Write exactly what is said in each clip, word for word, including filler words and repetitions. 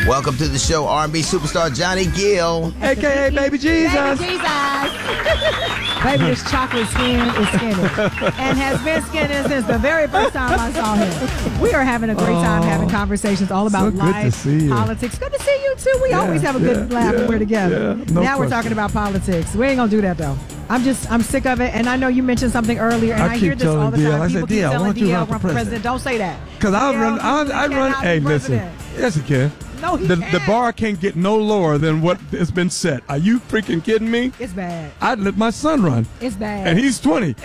Welcome to the show, R and B superstar Johnny Gill, a k a. Baby Jesus. Baby Jesus. Baby, this chocolate skin is skinny and has been skinny since the very first time I saw him. We are having a great time oh, having conversations all about so good life, to see you. politics. Good to see you, too. We yeah, always have a good yeah, laugh yeah, when we're together. Yeah, no now question. we're talking about politics. We ain't going to do that, though. I'm just, I'm sick of it. And I know you mentioned something earlier, and I, I hear this all the D L, time. I People said, keep D L, telling why don't you D L run for run for president? president. Don't say that. Because I'll D L, run, I'll, I run, hey, listen. Yes, he can. No, he the, can't. the bar can't get no lower than what has been set. Are you freaking kidding me? It's bad. I'd let my son run. It's bad. And he's twenty.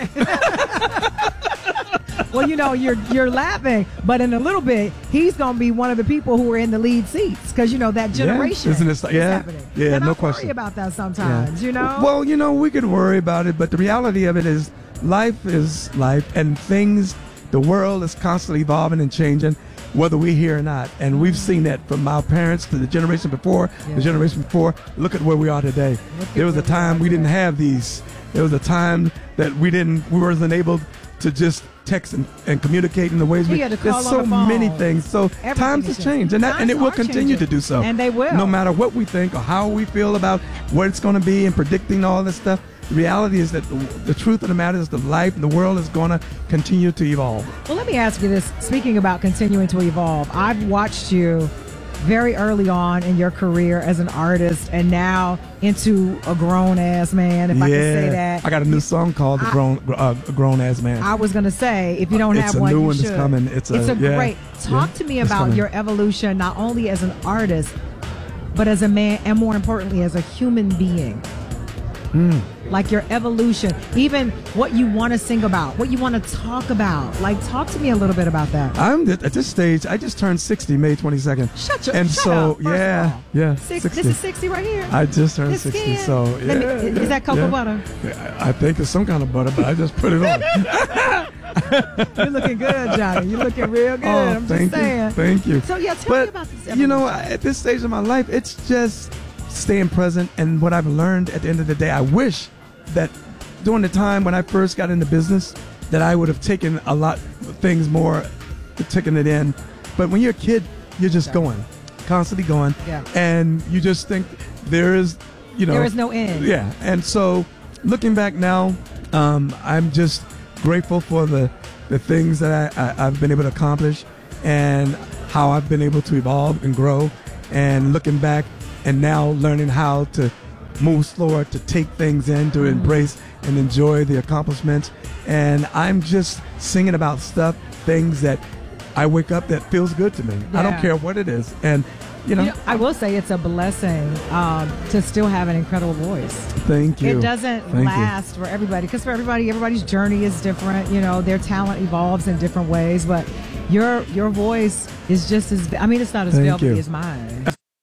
Well, you know, you're you're laughing, but in a little bit, he's going to be one of the people who are in the lead seats because, you know, that generation yeah, isn't it, yeah, is happening. Yeah, and no I question. worry about that sometimes, yeah. you know? Well, you know, we could worry about it, but the reality of it is life is life, and things, the world is constantly evolving and changing, whether we're here or not. And we've seen that from our parents to the generation before, yeah. the generation before. Look at where we are today. There was a time we didn't have these. There was a time that we didn't, we wasn't able to just text and, and communicate in the ways we. There's so many things. So Everything times have changed, and that, and it will continue changing. to do so. And they will. No matter what we think or how we feel about what it's going to be and predicting all this stuff. The reality is that the, the truth of the matter is the life and the world is going to continue to evolve. Well, let me ask you this. Speaking about continuing to evolve, I've watched you very early on in your career as an artist and now into a grown-ass man, if yeah. I can say that. I got a new song called The Grown uh, Grown-Ass Man. I was going to say, if you don't uh, have one, one, you should. It's a new one that's coming. It's a, it's a yeah, great. Talk yeah, to me about your evolution, not only as an artist, but as a man, and more importantly, as a human being. Mm. Like your evolution, even what you want to sing about, what you want to talk about. Like, talk to me a little bit about that. I'm at this stage. I just turned sixty, May twenty-second. Shut your and shut so up, yeah, yeah. Six, sixty. This is sixty right here. I just turned this sixty, skin. so yeah. Me, is that cocoa yeah. butter? I think it's some kind of butter, but I just put it on. You're looking good, Johnny. You're looking real good. Oh, I'm thank just saying. you, thank you. So yeah, tell but, me about this evolution. You know, at this stage of my life, it's just staying present, and what I've learned at the end of the day, I wish that during the time when I first got into business that I would have taken a lot of things more, taking it in. But when you're a kid, you're just okay. going, constantly going. Yeah. And you just think there is, you know. There is no end. Yeah. And so looking back now, um, I'm just grateful for the, the things that I, I, I've been able to accomplish and how I've been able to evolve and grow. And looking back and now learning how to move slower, to take things in, to embrace and enjoy the accomplishments. And I'm just singing about stuff, things that I wake up that feels good to me. Yeah. I don't care what it is. And, you know, you know I will say it's a blessing um, to still have an incredible voice. Thank you. It doesn't Thank last you. for everybody, because for everybody, everybody's journey is different. You know, their talent evolves in different ways, but your your voice is just as, I mean, it's not as Thank velvety you. as mine.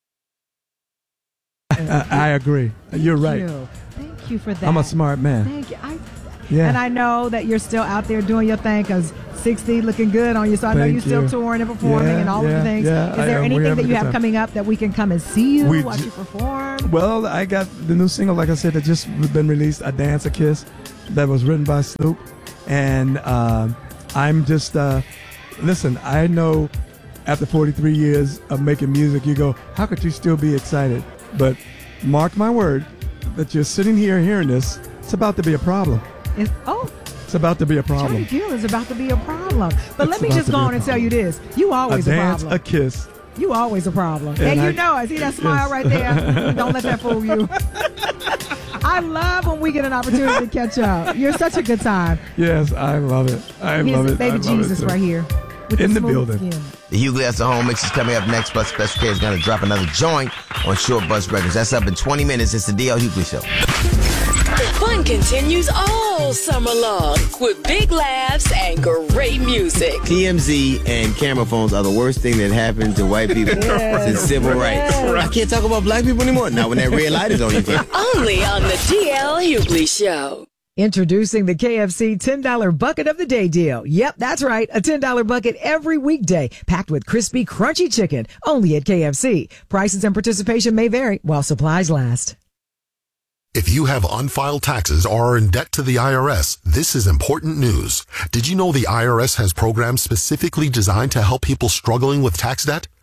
I, I agree. You're right. Thank you. Thank you for that. I'm a smart man. Thank you. I, yeah. And I know that you're still out there doing your thing, because sixty looking good on you. So I know Thank you're still you. touring and performing yeah, and all yeah, of the things. Yeah, Is there I, anything that you have time. coming up that we can come and see you, we watch j- you perform? Well, I got the new single, like I said, that just been released, A Dance, A Kiss, that was written by Snoop. And uh, I'm just, uh, listen, I know after forty-three years of making music, you go, how could you still be excited? But mark my word, that you're sitting here hearing this, it's about to be a problem. It's, oh. It's about to be a problem. Johnny Gill is about to be a problem. But It's let me about just to go be a on and problem. tell you this. You always a a, dance, problem. a kiss. You always a problem. And, And you I- know it. See that smile yes. right there? Don't let that fool you. I love when we get an opportunity to catch up. You're such a good time. Yes, I love it. I Here's love it. baby I love Jesus it too. right here. With In the smooth building. skin. The Hugh Glass at Home mix is coming up next, plus Special K is going to drop another joint on Short Bus Records. That's up in twenty minutes. It's the D L Hughley Show. The fun continues all summer long with big laughs and great music. T M Z and camera phones are the worst thing that happened to white people since civil rights. I can't talk about black people anymore. Not when that red light is on you. Only on the D L Hughley Show. Introducing the K F C ten dollar Bucket of the Day deal. Yep, that's right. A ten dollar bucket every weekday, packed with crispy, crunchy chicken. Only at K F C. Prices and participation may vary while supplies last. If you have unfiled taxes or are in debt to the I R S, this is important news. Did you know the I R S has programs specifically designed to help people struggling with tax debt?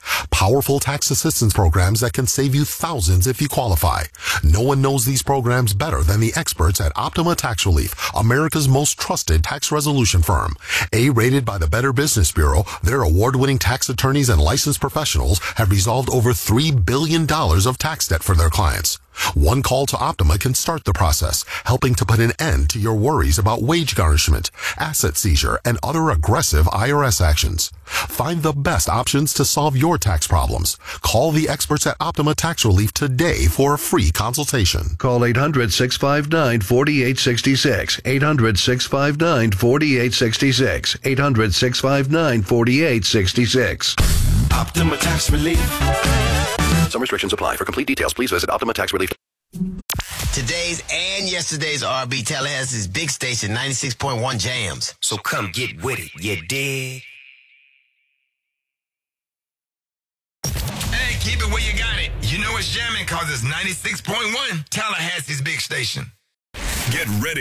Powerful tax assistance programs that can save you thousands if you qualify. No one knows these programs better than the experts at Optima Tax Relief, America's most trusted tax resolution firm. A-rated by the Better Business Bureau, their award-winning tax attorneys and licensed professionals have resolved over three billion dollars of tax debt for their clients. One call to Optima can start the process, helping to put an end to your worries about wage garnishment, asset seizure, and other aggressive I R S actions. Find the best options to solve your tax problems. Call the experts at Optima Tax Relief today for a free consultation. Call eight hundred, six five nine, four eight six six. eight hundred, six five nine, four eight six six. eight hundred, six five nine, four eight six six. Optima Tax Relief. Some restrictions apply. For complete details, please visit Optima Tax Relief. Today's and yesterday's R B Tallahassee's big station ninety-six point one jams. So come get with it, you dig? Hey, keep it where you got it. You know it's jamming cause it's ninety-six point one, Tallahassee's big station. Get ready